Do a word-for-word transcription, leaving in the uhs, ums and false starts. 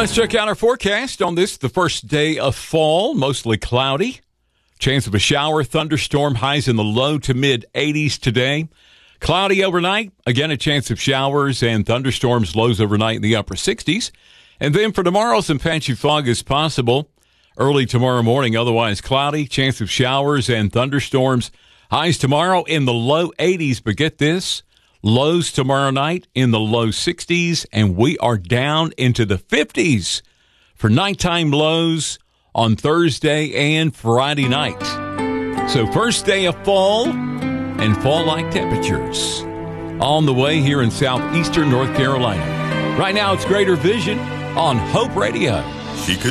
Let's check out our forecast on this, the first day of fall. Mostly cloudy. Chance of a shower, thunderstorm, highs in the low to mid eighties today. Cloudy overnight. Again, a chance of showers and thunderstorms, lows overnight in the upper sixties. And then for tomorrow, some patchy fog is possible. Early tomorrow morning, otherwise cloudy. Chance of showers and thunderstorms. Highs tomorrow in the low eighties. But get this. Lows tomorrow night in the low sixties, and we are down into the fifties for nighttime lows on Thursday and Friday night. So first day of fall and fall-like temperatures on the way here in southeastern North Carolina. Right now it's Greater Vision on Hope Radio. She could